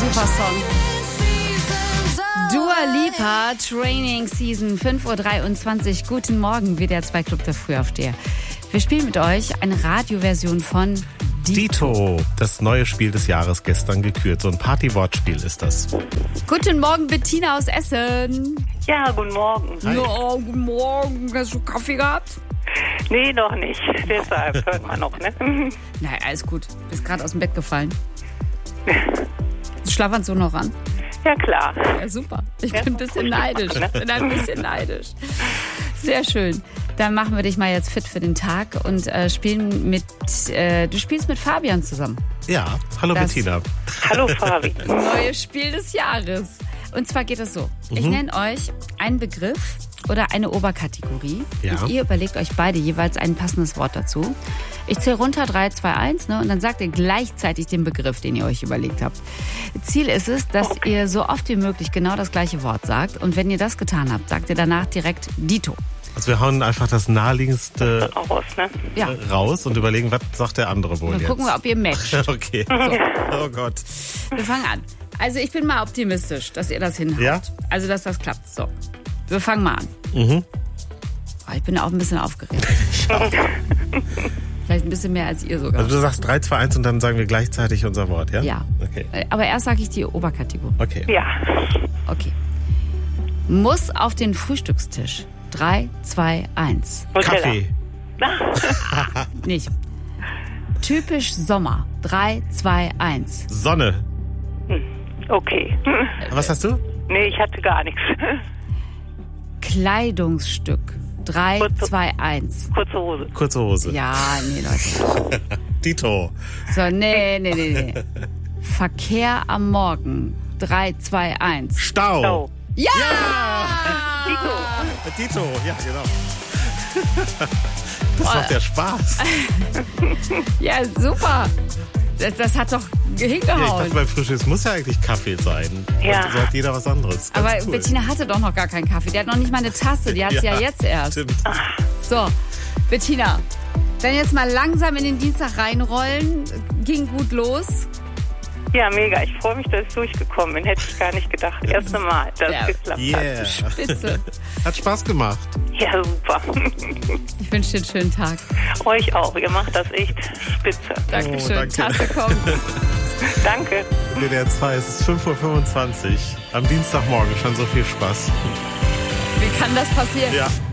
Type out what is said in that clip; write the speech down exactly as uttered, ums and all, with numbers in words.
Super Song. Dua Lipa, Training Season, fünf Uhr dreiundzwanzig. Guten Morgen, W D R zwei Club der Frühaufsteher. Wir spielen mit euch eine Radioversion von Dito. Dito, das neue Spiel des Jahres, gestern gekürt. So ein Party-Wortspiel ist das. Guten Morgen, Bettina aus Essen. Ja, guten Morgen. Hi. Ja, guten Morgen. Hast du Kaffee gehabt? Nee, noch nicht. Deshalb hört man noch, ne? Nein, alles gut. Bist gerade aus dem Bett gefallen. Schlafanzug noch an? Ja, klar. Ja, super. Ich Ja, bin ein bisschen neidisch. Ich bin ein bisschen neidisch. Sehr schön. Dann machen wir dich mal jetzt fit für den Tag und äh, spielen mit, äh, du spielst mit Fabian zusammen. Ja, hallo Das- Bettina. Hallo, Fabi. Neues Spiel des Jahres. Und zwar geht es so. Ich nenne euch einen Begriff oder eine Oberkategorie. Ja. Und ihr überlegt euch beide jeweils ein passendes Wort dazu. Ich zähle runter, drei, zwei, eins, ne? Und dann sagt ihr gleichzeitig den Begriff, den ihr euch überlegt habt. Ziel ist es, dass ihr so oft wie möglich genau das gleiche Wort sagt. Und wenn ihr das getan habt, sagt ihr danach direkt Dito. Also wir hauen einfach das naheliegendste Raus, ne? Ja. äh, raus und überlegen, was sagt der andere wohl Dann jetzt. gucken wir, ob ihr matcht. Okay. Oh Gott. Wir fangen an. Also ich bin mal optimistisch, dass ihr das hinhaut. Ja? Also, dass das klappt. So, wir fangen mal an. Mhm. Oh, ich bin auch ein bisschen aufgeregt. Vielleicht ein bisschen mehr als ihr sogar. Also du sagst drei, zwei, eins und dann sagen wir gleichzeitig unser Wort, ja? Ja. Okay. Aber erst sage ich die Oberkategorie. Okay. Ja. Okay. Muss auf den Frühstückstisch. Drei, zwei, eins. Nutella. Kaffee. Nicht. Typisch Sommer. Drei, zwei, eins. Sonne. Okay. Was hast du? Nee, ich hatte gar nichts. Kleidungsstück. Drei, Kurze- zwei, eins. Kurze Hose. Kurze Hose. Ja, nee, Leute. Dito. So, nee, nee, nee, nee. Verkehr am Morgen. Drei, zwei, eins. Stau. So. Ja! Dito. Dito, ja, genau. Das macht ja Spaß. Ja, super. Das, das hat doch Ja, ich hingehauen. dachte, beim Frühstück muss ja eigentlich Kaffee sein. Ja. Und so hat jeder was anderes. Ganz Aber cool. Bettina hatte doch noch gar keinen Kaffee. Die hat noch nicht mal eine Tasse. Die hat sie ja, jetzt erst. Stimmt. So, Bettina, dann jetzt mal langsam in den Dienstag reinrollen. Ging gut los. Ja, mega. Ich freue mich, dass ich durchgekommen bin. Hätte ich gar nicht gedacht. Erste Mal, dass Ja. es geklappt Yeah. Spitze. Hat Spaß gemacht. hat. Ja, super. Ich wünsche dir einen schönen Tag. Euch auch. Ihr macht das echt spitze. Dankeschön. Oh, danke. Tasse kommt. Danke. W D R zwei, es ist fünf Uhr fünfundzwanzig. Am Dienstagmorgen schon so viel Spaß. Wie kann das passieren? Ja.